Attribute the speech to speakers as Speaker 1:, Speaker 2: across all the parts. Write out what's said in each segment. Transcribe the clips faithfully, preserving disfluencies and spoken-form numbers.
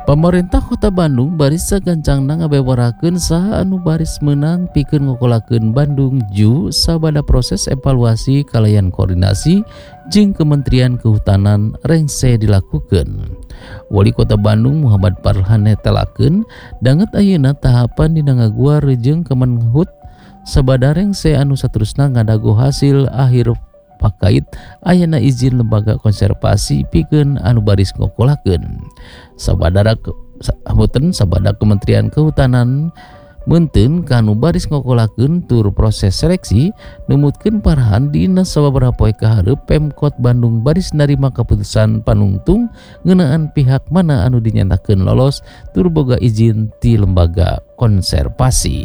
Speaker 1: Pemerintah Kota Bandung baris sagancangna ngabewarakeun saha anu baris meunang pikeun ngokolakeun Bandung Ju sabada proses evaluasi kalayan koordinasi jeung Kementerian Kehutanan rengse dilakukeun. Wali Kota Bandung Muhammad Farhan netelakeun danget ayeuna tahapan dina ngaguar jeung Kemenhut sabada rengse anu saterusna ngadago hasil akhir pakait ayana izin lembaga konservasi pikeun anu baris ngokolakeun. Sabadara hamuteun sabada Kementerian Kehutanan meunteun kanu baris ngokolakeun tur proses seleksi numutkeun parahan dina sababaraha poe kahareup Pemkot Bandung baris narima keputusan panungtung ngeunaan pihak mana anu dinyatakeun lolos tur boga izin ti lembaga konservasi.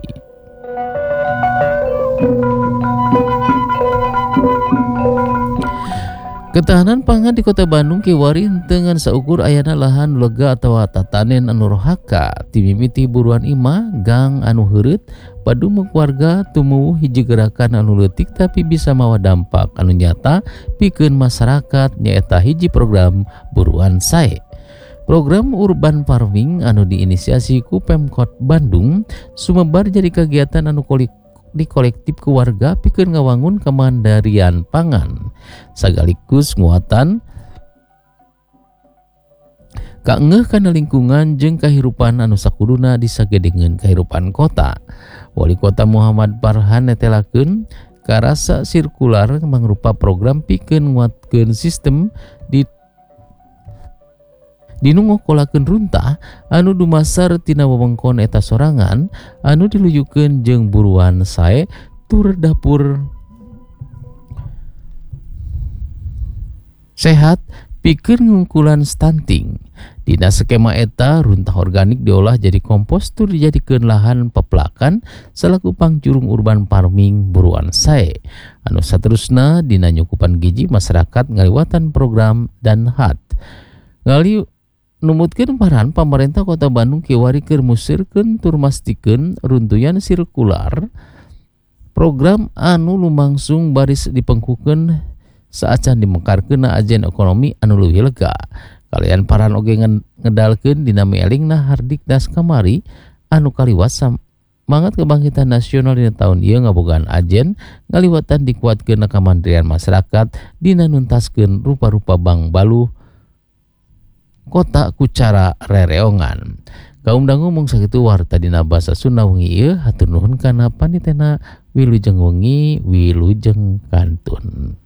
Speaker 1: Ketahanan pangan di Kota Bandung kiwari dengan saukur ayana lahan lega atau tatanen anu rohaka timimiti buruan imah gang anu heureut padumuk warga tumuwuh hiji gerakan anu leutik tapi bisa mawa dampak anu nyata pikeun masyarakat nyaeta hiji program buruan sae. Program urban farming anu diinisiasi ku Pemkot Bandung sumebar jadi kegiatan anu kolik di kolektif keluarga pikeun ngawangun kemandirian pangan sagaligus nguatan kaengeuh kana lingkungan jeung kahirupan anu sakuduna disagedengeun kahirupan kota. Wali Kota Muhammad Farhan netelakeun karasa sirkular mangrupa program pikeun nguatkeun sistem di dinu ngokolakeun runtah anu dumasar tina wewengkon eta sorangan anu diluyukeun jeung buruan sae tur dapur sehat pikeun ngungkulan stunting. Dina skema eta runtah organik diolah jadi kompos tur dijadikeun lahan peplakan salaku pangcurung urban farming buruan sae. Anu saterusna dina nyukupan giji masyarakat ngaliwatan program dan hat ngali numutkeun parahan pemerintah Kota Bandung kiwari keur musirkeun tur mastikeun runtuyan sirkular program anu lumangsung baris dipengkukeun saacan dimekarkeunna ajen ekonomi anu leuwih lega. Kalian parahan oge ngedalkeun dina mielingna Hardikdas kamari anu kaliwat mangat kebangkitan nasional dina taun ieu ngabogaan ajen ngaliwatan dikuatkeunna kamandirian masyarakat dina nuntaskeun rupa-rupa Bank Baluh kota ku cara rereongan. Kaum dangu mung sakitu warta dina basa Sunda wengi ieu hatur nuhun kana panitena Wilujeng Wengi Wilujeng Kantun.